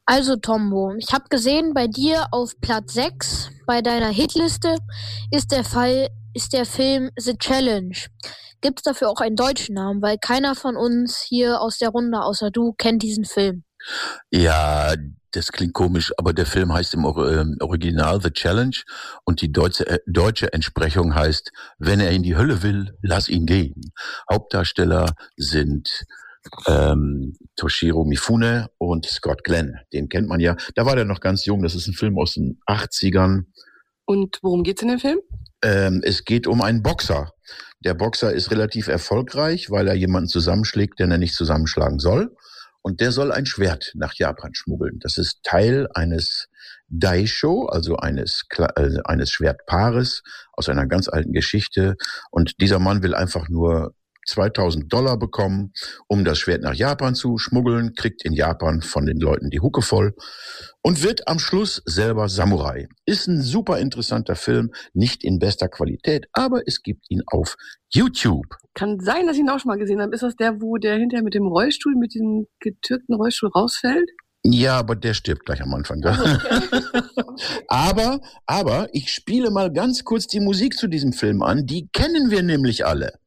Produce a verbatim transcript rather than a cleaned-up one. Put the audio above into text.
Also Tombo, ich habe gesehen, bei dir auf Platz sechs bei deiner Hitliste ist der Fall, ist der Film The Challenge. Gibt es dafür auch einen deutschen Namen? Weil keiner von uns hier aus der Runde, außer du, kennt diesen Film. Ja, das klingt komisch, aber der Film heißt im Or- ähm, Original The Challenge und die deutsche, äh, deutsche Entsprechung heißt, wenn er in die Hölle will, lass ihn gehen. Hauptdarsteller sind ähm, Toshiro Mifune und Scott Glenn. Den kennt man ja. Da war der noch ganz jung. Das ist ein Film aus den achtzigern. Und worum geht's in dem Film? Ähm, es geht um einen Boxer. Der Boxer ist relativ erfolgreich, weil er jemanden zusammenschlägt, den er nicht zusammenschlagen soll. Und der soll ein Schwert nach Japan schmuggeln. Das ist Teil eines Daisho, also eines, äh, eines Schwertpaares aus einer ganz alten Geschichte. Und dieser Mann will einfach nur zweitausend Dollar bekommen, um das Schwert nach Japan zu schmuggeln, kriegt in Japan von den Leuten die Hucke voll und wird am Schluss selber Samurai. Ist ein super interessanter Film, nicht in bester Qualität, aber es gibt ihn auf YouTube. Kann sein, dass ich ihn auch schon mal gesehen habe. Ist das der, wo der hinterher mit dem Rollstuhl, mit dem getürkten Rollstuhl rausfällt? Ja, aber der stirbt gleich am Anfang. Okay. aber, aber ich spiele mal ganz kurz die Musik zu diesem Film an. Die kennen wir nämlich alle.